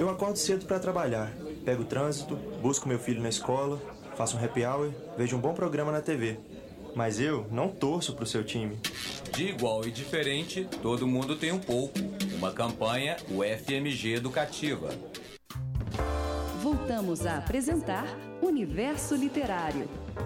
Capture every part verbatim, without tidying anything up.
Eu acordo cedo para trabalhar, pego o trânsito, busco meu filho na escola, faço um happy hour, vejo um bom programa na T V. Mas eu não torço pro seu time. De igual e diferente, todo mundo tem um pouco. Uma campanha U F M G Educativa. Voltamos a apresentar Universo Literário.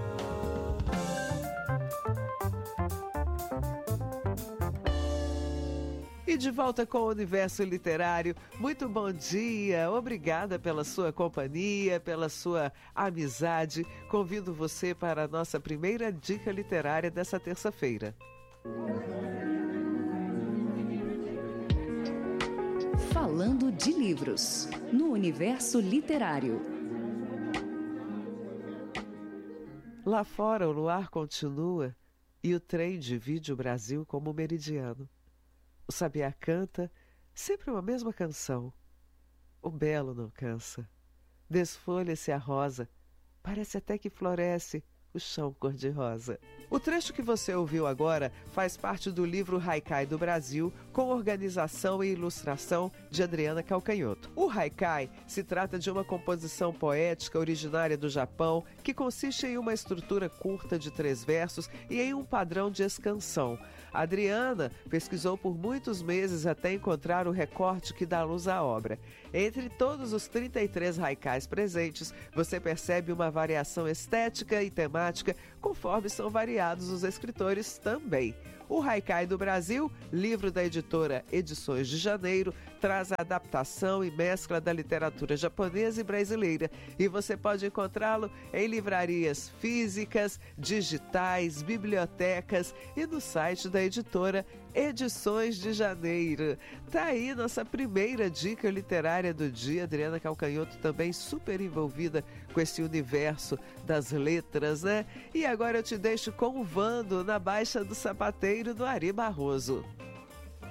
E de volta com o Universo Literário. Muito bom dia, obrigada pela sua companhia, pela sua amizade. Convido você para a nossa primeira dica literária dessa terça-feira. Falando de livros, no Universo Literário. Lá fora o luar continua e o trem divide o Brasil como meridiano. O sabiá canta sempre uma mesma canção. O belo não cansa. Desfolha-se a rosa, parece até que floresce o chão cor-de-rosa. O trecho que você ouviu agora faz parte do livro Haikai do Brasil, com organização e ilustração de Adriana Calcanhoto. O haikai se trata de uma composição poética originária do Japão que consiste em uma estrutura curta de três versos e em um padrão de escansão. A Adriana pesquisou por muitos meses até encontrar o recorte que dá luz à obra. Entre todos os trinta e três haikais presentes, você percebe uma variação estética e temática conforme são variados os escritores também. O Haikai do Brasil, livro da editora Edições de Janeiro, traz a adaptação e mescla da literatura japonesa e brasileira, e você pode encontrá-lo em livrarias físicas, digitais, bibliotecas e no site da editora Edições de Janeiro. Tá aí nossa primeira dica literária do dia. Adriana Calcanhoto também super envolvida com esse universo das letras, né? E agora eu te deixo com o Vando na Baixa do Sapateiro do Ari Barroso.